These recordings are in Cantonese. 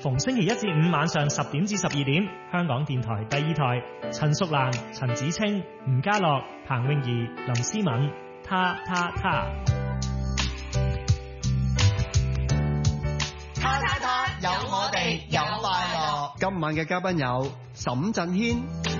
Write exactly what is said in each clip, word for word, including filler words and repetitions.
逢星期一至五晚上十點至十二點，香港電台第二台，陳淑蘭、陳子清、吳家樂、彭詠儀、林思敏，他他他， 他他他，有我哋有快樂。 今晚嘅嘉賓有沈振軒。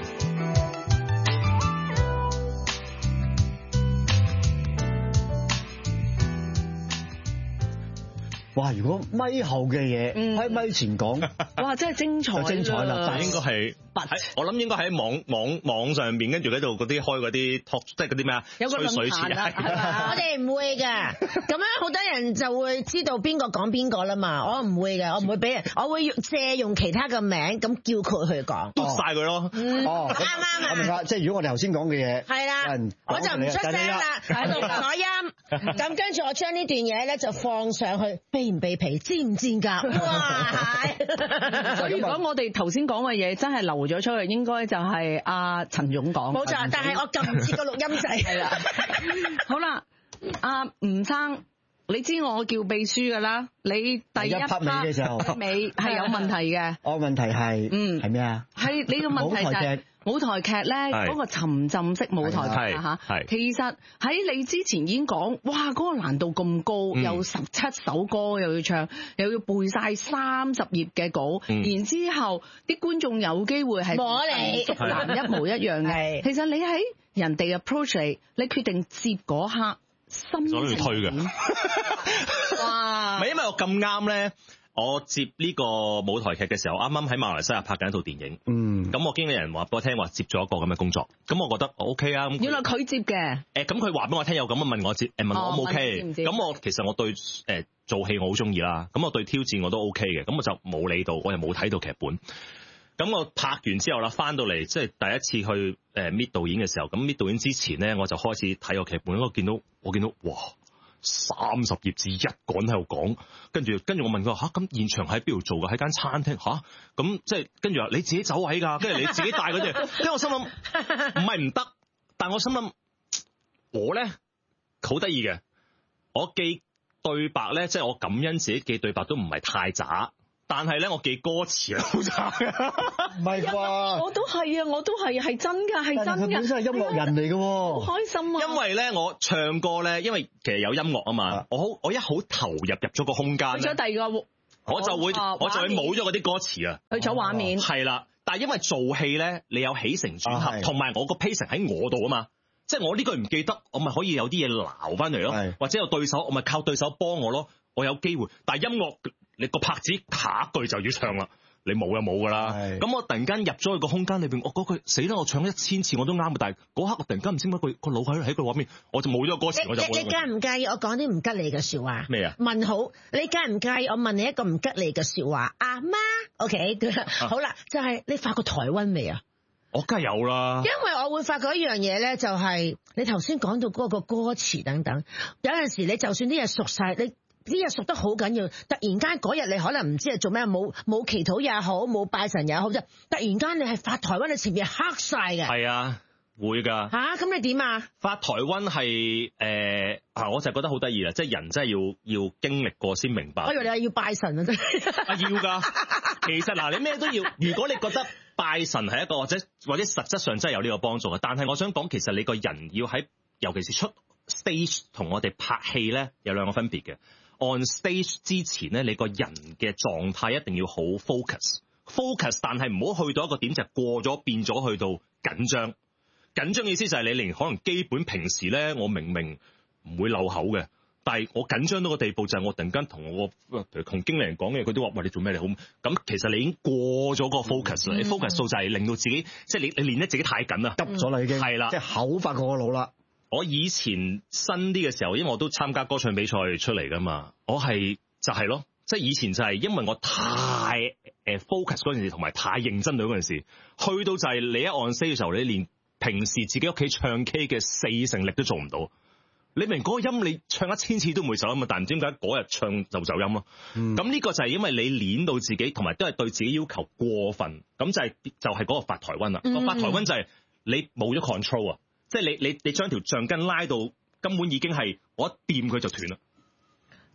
哇！如果咪後嘅嘢喺咪前講， 哇！真係精彩， 就精彩啦！ 但應該係喺我諗應該喺網網網上邊，跟住喺度嗰啲開嗰啲 talk， 即係嗰啲咩啊？ 有個論壇啊，係嘛？ 我哋唔會㗎，咁樣好多人就會知道邊個講邊個啦嘛。我唔會嘅，我唔會俾人，我會借用其他嘅名咁叫佢去講， 篤曬佢咯。 哦， 啱啱啊！ 我明白，即係如果我哋頭先講嘅嘢， 係啦，我就唔出聲啦，喺度改音。咁跟住我將呢段嘢咧就放上去。卑唔卑鄙，知唔知㗎？哇！ 所以如果我哋頭先講嘅嘢真係流咗出去，應該就係阿陳總講。 冇錯，但係我撳唔切個錄音掣。係啦。 好啦，阿吳生，你知我叫秘書㗎啦，你第一 part 嘅時候， 尾係有問題嘅。 我問題係，嗯，係咩啊？ 係你個問題就係。舞台劇咧，嗰個沉浸式舞台劇啊嚇，其實喺你之前已經講，哇嗰個難度咁高，有十七首歌又要唱，又要背曬三十頁嘅稿，然之後啲觀眾有機會係摸你， 男一模一樣嘅。其實你喺人哋 approach 你，你決定接嗰刻，心情要推嘅。 哇！ 唔係因為我咁啱咧。我接呢個舞台劇嘅時候，啱啱喺馬來西亞拍緊一套電影。嗯，咁我經理人話俾我聽話接咗一個咁嘅工作，咁我覺得 O K 啊。 原來佢接嘅。 誒，咁佢話俾我聽有咁嘅問我接，誒問我 O 唔 O K？咁我其實我對誒、呃、做戲我好中意啦，咁我對挑戰我都 O K 嘅，咁我就冇理到，我又冇睇到劇本。咁我拍完之後啦，翻到嚟即係第一次去誒 meet 導演嘅時候，咁 meet 導演之前咧，我就開始睇個劇本，我見到我見到哇！三十頁紙一個人喺度講，跟住跟住我問佢吓，咁、啊、現場喺邊度做㗎？喺間餐廳吓，咁、啊、即係跟住話你自己走位㗎，跟住你自己帶嗰啲，因為我心諗唔係唔得，但我心諗我咧好得意嘅，我記對白咧，即係我感恩自己記對白都唔係太渣。但係咧，我記歌詞啊，好差嘅， 唔係啩？ 我都係啊，我都係，係真㗎，係真㗎。 佢本身係音樂人嚟嘅喎， 好開心啊！ 因為咧，我唱歌咧，因為其實有音樂啊嘛，啊我好我一好投入入咗個空間， 去咗第二個， 我就會、啊、我就會冇咗嗰啲歌詞啊， 去咗畫面。 係啦，但係因為做戲咧，你有起承轉合，同埋、啊、我個 pacing 喺我度啊嘛，即係我呢句唔記得，我咪可以有啲嘢撈翻嚟咯，或者有對手，我咪靠對手幫我咯，我有機會。但係音樂。你個拍子下一句就要唱啦，你冇就冇噶啦。咁我突然間入咗去個空間裏邊，我嗰句死啦！我唱一千次我都啱，但係嗰刻我突然間唔知乜句個腦喺喺個畫面，我就冇咗個歌詞，我就冇。 你介唔介意我講啲唔吉利嘅説話？ 咩啊？ 問好，你介唔介意我問你一個唔吉利嘅説話？阿媽 ，OK，好啦，就係、是、你發過台灣未啊？ 我梗係有啦。因為我會發覺一樣嘢咧，就係你頭先講到嗰個歌詞等等，有陣時你就算啲嘢熟晒，你。呢日熟得好緊要，突然間嗰日你可能唔知係做咩，冇冇祈禱也好，冇拜神也好啫。突然間你係發台灣，你前面黑晒嘅。 係啊，會㗎。 吓，咁你點啊？ 發台灣係誒啊，我就覺得好得意啦，即係人真係要要經歷過先明白。 我以為你係要拜神啊，真係。 啊，要㗎。其實嗱，你咩都要。如果你覺得拜神係一個或者或者實質上真係有呢個幫助嘅，但係我想講，其實你個人要喺，尤其是出 stage 同我哋拍戲咧，有兩個分別嘅。On stage 之前咧，你個人嘅狀態一定要好 focus，focus， 但係唔好去到一個點就過咗變咗去到緊張。緊張嘅意思就係你連可能基本平時咧，我明明唔會漏口嘅，但係我緊張到個地步就係我突然間同我譬如同經理人講嘢，佢都話：喂，你做咩你好？咁其實你已經過咗個 focus 啦、嗯。你 focus 數就係令到自己，即係你你練得自己太緊啦， 急咗啦已經。係啦，即係口發過個腦啦。 我以前新啲嘅時候，因為我都參加歌唱比賽出嚟噶嘛，我係就係咯，即係以前就係因為我太誒 focus 嗰件事，同埋太認真對嗰件事，去到就係你一 on stage 嘅時候，你連平時自己屋企唱 K 嘅四成力都做唔到。你明嗰個音你唱一千次都唔會走音啊，但唔知點解嗰日唱就走音咯。咁、嗯、呢個就係因為你練到自己，同埋都係對自己要求過分，咁就係、是、就係、是、嗰個發台灣啦。個、嗯、發台灣就係你冇咗 control 啊。即係你你你將條橡筋拉到根本已經係我一掂佢就斷啦，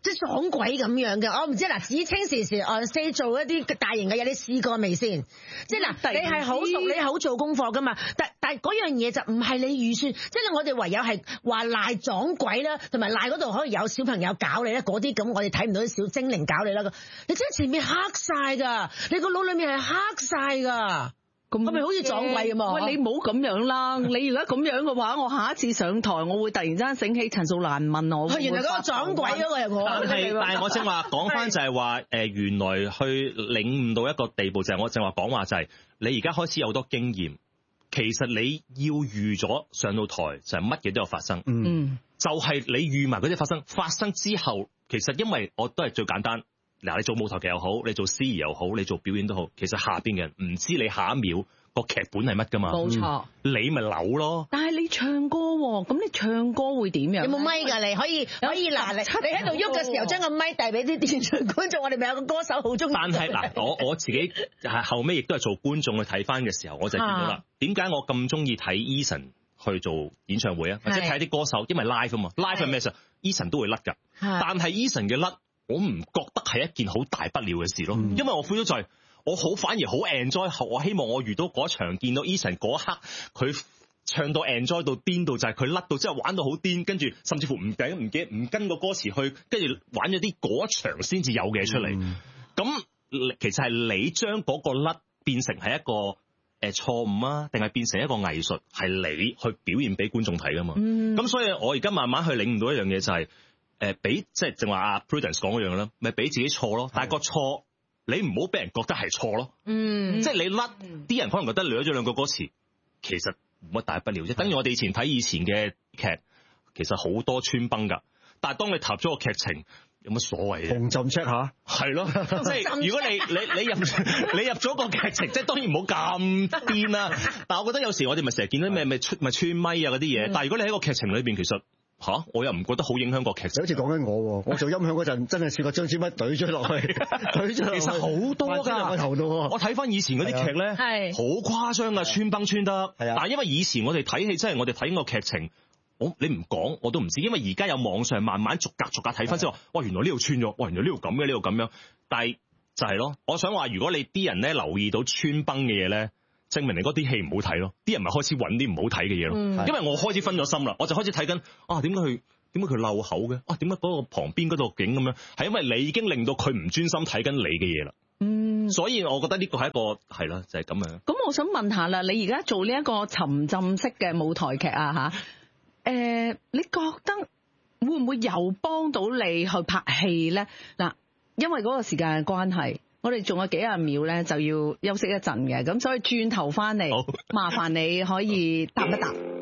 即係撞鬼咁樣嘅。我唔知嗱，子清時時按 say 做一啲大型嘅嘢，你試過未先？即係嗱，你係好熟，你好做功課噶嘛？但但係嗰樣嘢就唔係你預算，即係我哋唯有係話賴撞鬼啦，同埋賴嗰度可以有小朋友搞你咧，嗰啲咁我哋睇唔到啲小精靈搞你啦。你真係前面黑晒㗎，你個腦裡面係黑晒㗎。咁係咪好似撞鬼咁啊？ 喂，你唔好咁樣啦！你如果咁樣嘅話，我下一次上台，我會突然之間醒起陳素蘭問我。 原來嗰個撞鬼嗰個係我。 但係但係我正話講翻就係話誒，原來去領悟到一個地步，就係我正話講話就係你而家開始有好多經驗，其實你要預咗上到台就係乜嘢都有發生。嗯，就係你預埋嗰啲發生，發生之後，其實因為我都係最簡單。嗱，你做舞台劇又好，你做司儀又好，你做表演都好，其實下邊嘅人唔知你下一秒個劇本係乜噶嘛。冇錯，你咪扭咯。 但係你唱歌喎，咁你唱歌會點樣？ 有冇咪㗎？你可以可以嗱，你你喺度喐嘅時候，將個咪遞俾啲現場觀眾。我哋咪有個歌手好中意。 但係嗱，我我自己係後尾亦都係做觀眾去睇翻嘅時候，我就見到啦。點解我咁中意睇 Eason 去做演唱會啊？或者睇啲歌手，因為 live 啊嘛 ，live 係咩事 ？Eason 都會甩㗎，但係 Eason 嘅甩。我唔覺得係一件好大不了嘅事咯，嗯、因為我 feel 到就係我好反而好 enjoy， 我希望我遇到嗰場見到 Eason 嗰刻，佢唱到 enjoy 到癲到就係佢甩到之後玩到好癲，跟住甚至乎唔記唔記唔跟個歌詞去，跟住玩咗啲嗰場先至有嘅出嚟。咁、嗯、其實係你將嗰個甩變成係一個誒錯誤啊，定係變成一個藝術，係你去表現俾觀眾睇噶嘛？咁、嗯、所以我而家慢慢去領悟到一樣嘢就係、是。誒，俾即係正話阿 Prudence 講嗰樣啦，咪俾自己錯咯。但係個錯，你唔好俾人覺得係錯咯。嗯，即係你甩，啲人可能覺得你甩咗兩個歌詞，其實冇乜大不了啫。等於我哋以前睇以前嘅劇，其實好多穿崩噶。但係當你投咗個劇情，有乜所謂？ 紅浸 check 下， 係咯。即係如果你你你入你入咗個劇情，即係當然唔好咁癲啦。但係我覺得有時我哋咪成日見到咩咪出咪穿咪啊嗰啲嘢。但係如果你喺個劇情裏邊，其實吓、啊，我又唔覺得好影響個劇情。 好似講緊我，我做音響嗰陣，真係試過將支筆懟咗落去，懟咗落去。其實好多㗎，我頭度。我睇翻以前嗰啲劇咧，係好誇張㗎，穿崩穿得。係啊。但係因為以前我哋睇戲，真係我哋睇個劇情，我你唔講我都唔知，因為而家有網上慢慢逐格逐格睇翻之後，哇，原來呢度穿咗，哇，原來呢度咁嘅，呢度咁樣。但係就係咯，我想話，如果你啲人咧留意到穿崩嘅嘢咧，證明你嗰啲戲唔好睇咯，啲人咪開始揾啲唔好睇嘅嘢咯。嗯、因為我開始分咗心啦，我就開始睇緊啊，點解佢點解佢漏口嘅？啊，點解嗰個旁邊嗰度景咁樣？係因為你已經令到佢唔專心睇緊你嘅嘢啦。嗯，所以我覺得呢個係一個係啦，就係、是、咁樣。 咁我想問下啦，你而家做呢一個沉浸式嘅舞台劇啊吓，誒、呃，你覺得會唔會又幫到你去拍戲咧？嗱，因為嗰個時間嘅關係。我哋仲有幾廿秒咧，就要休息一陣嘅，咁所以轉頭翻嚟，麻煩你可以答一答。